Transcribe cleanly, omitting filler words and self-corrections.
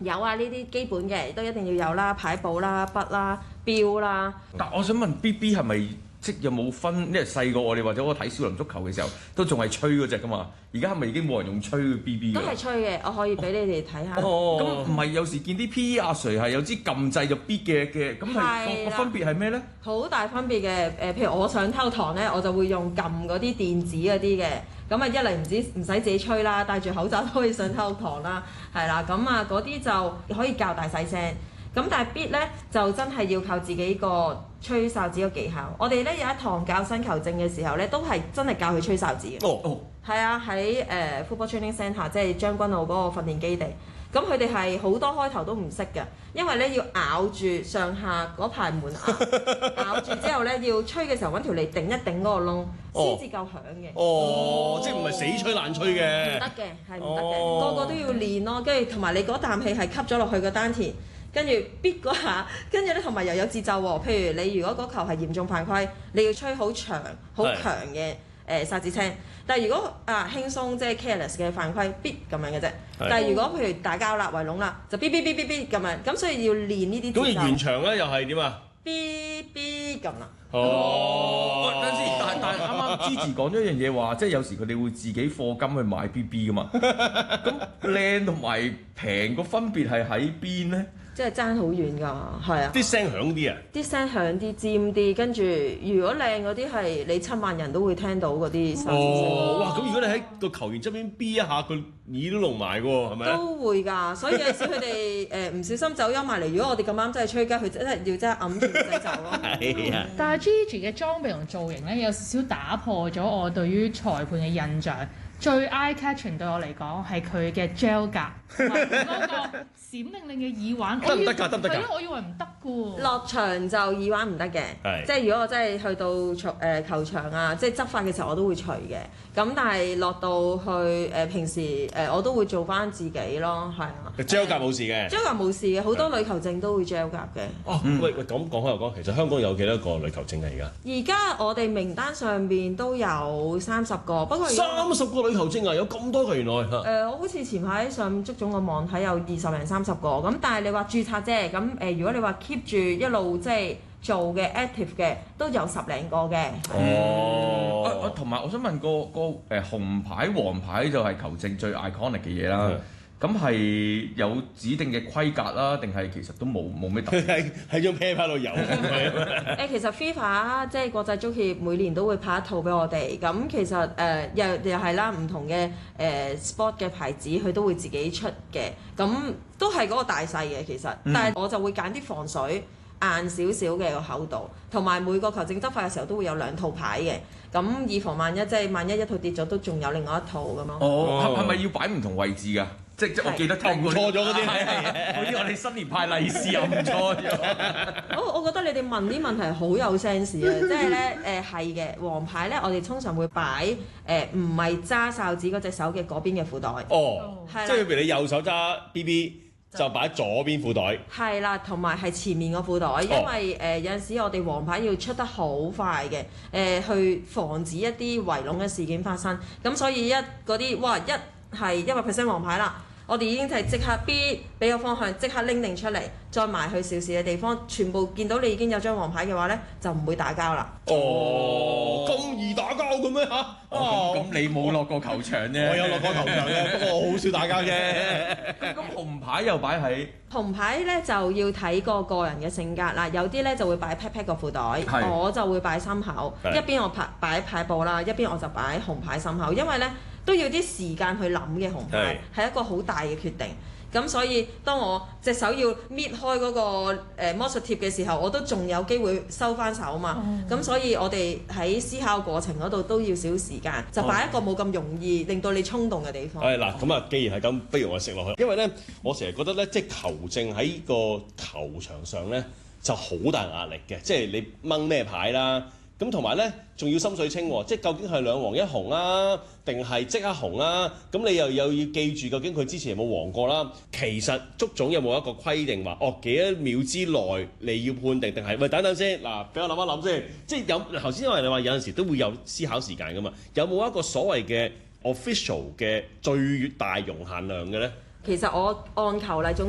有啊，呢啲基本嘅都一定要有啦，牌簿啦、筆啦、錶啦。 但我想問 BB 係咪即有冇分？因為細個我哋或者我睇少林足球嘅時候，都仲係吹嗰只噶嘛。而家係咪已經冇人用吹 BB 㗎？ 都係吹嘅，我可以俾你哋睇下。 咁唔係有時見啲 PE 阿 Sir 係有支撳掣就 B 嘅，咁係個分別係咩咧？ 好大分別嘅，譬如我上偷堂咧，我就會用撳嗰啲電子嗰啲嘅，咁啊一嚟唔使自己吹啦，戴住口罩都可以上偷堂啦，係啦，咁啊嗰啲就可以較大細聲，咁但係 beat 咧就真係要靠自己個吹哨子個技巧。我哋咧有一堂教新球證嘅時候咧，都係真係教佢吹哨子嘅。係啊，喺Football Training Centre 即係將軍澳嗰個訓練基地。咁佢哋係好多開頭都唔識嘅，因為咧要咬住上下嗰排門牙，咬住之後咧要吹嘅時候揾條脷頂一頂嗰個窿，先至夠響嘅。 即係唔係死吹爛吹嘅？ 唔得嘅，係唔得嘅，個個都要練咯。跟住同埋你嗰啖氣係吸咗落去個丹田，跟住逼嗰下，跟住咧同埋又有節奏喎。譬如你如果嗰球係嚴重犯規，你要吹好長、好強嘅哨子聲。但係如果輕鬆即係 careless 嘅犯規，必咁樣嘅啫。但係如果譬如打交啦、圍籠啦，就必咁樣。咁所以要練呢啲節奏。 咁而現場咧又係點啊？ 必咁啦。 等陣先，但係啱啱 Gigi 講咗一樣嘢話，即係有時佢哋會自己課金去買 BB 噶嘛。咁靚同埋平個分別係喺邊咧？ 即係爭好遠㗎，係啊！ 啲聲響啲啊！ 啲聲響啲、尖啲，跟住如果靚嗰啲係你7萬人都會聽到嗰啲聲。 哇！咁如果你喺個球員側邊 B 一下，佢耳都聾埋喎，係咪？ 都會㗎，所以有時佢哋唔小心走音埋嚟，如果我哋咁啱真係吹雞，佢真係要真係揞住個仔走咯。 係啊！ 但係 Gigi 嘅裝備同造型咧，有少少打破咗我對於裁判嘅印象。最 eye catching 對我嚟講係佢嘅 gel 甲同埋嗰個閃靈靈嘅耳環。 得唔得㗎？得唔得㗎？ 我以為唔得㗎。 落場就耳環唔得嘅，即係如果我真係去到球場啊，即係執法嘅時候我都會除嘅。咁但係落到去平時我都會做翻自己咯，係啊。 gel 甲冇事嘅。 gel 甲冇事嘅，好多女球證都會 gel 甲嘅。 喂，咁講開又講，其實香港有幾多個女球證啊？ 而家我哋名單上邊都有30個，不過 30個女球證啊，有咁多嘅原來嚇。 我好似前排上足總個網睇有20零30個，咁但係你話註冊啫，咁如果你話 keep 住一路即係做嘅 active 嘅，都有10零個嘅。 同埋我想問個紅牌、黃牌就係球證最 iconic 嘅嘢啦。咁係有指定嘅規格啦，定係其實都冇咩特別？ 喺張啤牌度遊。 其實 FIFA 即係國際足協每年都會派一套俾我哋，咁其實又係啦，唔同嘅sport 嘅牌子佢都會自己出嘅，咁都係嗰個大細嘅其實，但係我就會揀啲防水硬少少嘅個厚度，同埋每個球證執法嘅時候都會有2套牌嘅，咁以防萬一，即係萬一一套跌咗，都仲有另外一套咁咯。 係咪要擺唔同位置㗎？即我記得聽過錯咗嗰啲， 嗰啲我哋新年派利是又唔錯咗。 我覺得你哋問啲問題好有 sense 嘅，即係咧係嘅，黃牌咧我哋通常會擺唔係揸哨子嗰隻手嘅嗰邊嘅褲袋。 即係譬如你右手揸 BB 就擺左邊褲袋。係啦，同埋係前面個褲袋，因為有陣時我哋黃牌要出得好快嘅，去防止一啲圍籠嘅事件發生。咁所以嗰啲係100% 黃牌啦，我哋已經係即刻 B 俾個方向，即刻拎定出嚟，再埋去少少嘅地方，全部見到你已經有張黃牌嘅話咧，就唔會打交啦。 咁易打交嘅咩嚇？ 咁你冇落過球場啫。 我有落過球場嘅，不過我好少打交啫。 咁紅牌又擺喺紅牌咧就要睇個人嘅性格啦，有啲咧就會擺 pat 個褲袋，我就會擺心口，一邊我擺牌布啦，一邊我就擺紅牌心口，因為咧都要啲時間去諗嘅紅牌，係一個好大嘅決定。咁所以當我隻手要搣開嗰個魔術貼嘅時候，我都仲有機會收翻手嘛。咁所以我哋喺思考過程嗰度都要少時間，就擺一個冇咁容易令到你衝動嘅地方。 嗱，咁啊，既然係咁，不如我食落去。因為咧，我成日覺得咧，即係球證喺個球場上咧就好大壓力嘅，即係你掹咩牌啦。咁同埋咧，仲要心水清喎，即係究竟係2黃1紅啊，定係即刻紅啊？咁你又要記住究竟佢之前有冇黃過啦？其實足總有冇一個規定話，幾多秒之內你要判定，定係喂等等先嗱，俾我諗一諗先。即係有頭先因為你話有陣時都會有思考時間噶嘛，有冇一個所謂嘅 official 嘅最大容限量嘅咧？ 其實我按球例總